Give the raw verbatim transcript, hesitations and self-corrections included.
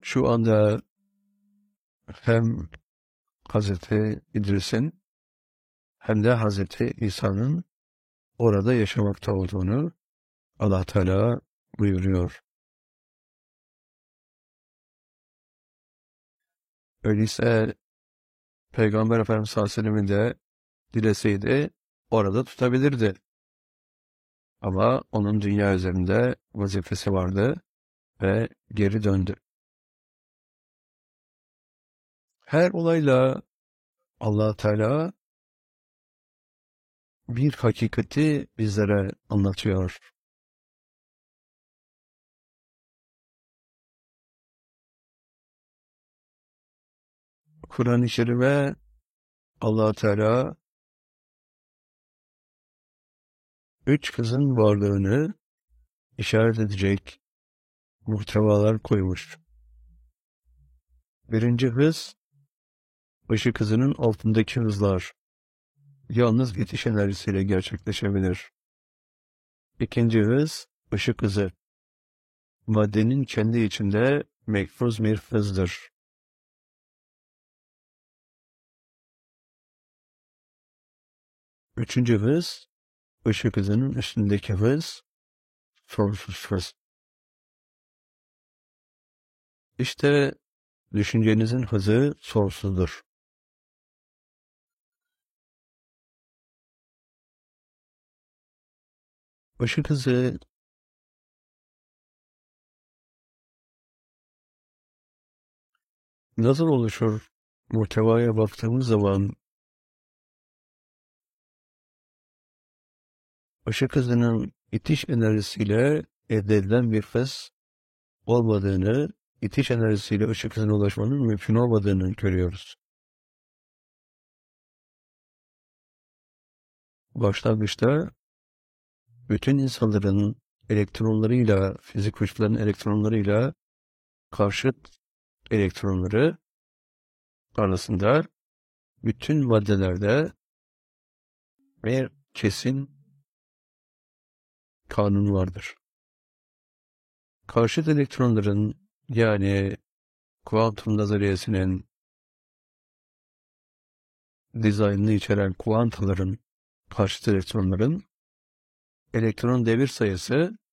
şu anda hem Hazreti İdris'in hem de Hazreti İsa'nın orada yaşamakta olduğunu Allah Teala buyuruyor. Öyleyse Peygamber Efendimiz sallallahu aleyhi ve sellem'in de dileseydi orada tutabilirdi. Ama onun dünya üzerinde vazifesi vardı ve geri döndü. Her olayla Allah Teala bir hakikati bizlere anlatıyor. Kur'an-ı Kerim'e Allah Teala üç kızın varlığını işaret edecek muhtevalar koymuş. Birinci hız, ışık hızının altındaki hızlar. Yalnız itiş enerjisiyle gerçekleşebilir. İkinci hız, ışık hızı. Maddenin kendi içinde mekfuz bir hızdır. Üçüncü hız, ışık hızının üstündeki hız, sonsuz hız. İşte düşüncenizin hızı sonsuzdur. Işık hızı nasıl oluşur? Muhtevaya baktığımız zaman ışık hızının itiş enerjisiyle elde edilen bir hız olmadığını, itiş enerjisiyle ışık hızına ulaşmanın mümkün olmadığını görüyoruz. Başlangıçta bütün insanların elektronlarıyla, fizik uçlarının elektronlarıyla karşıt elektronları arasında bütün maddelerde bir kesin kanun vardır. Karşıt elektronların, yani kuantum nazariyesinin dizaynını içeren kuantaların, karşıt elektronların elektron devir sayısı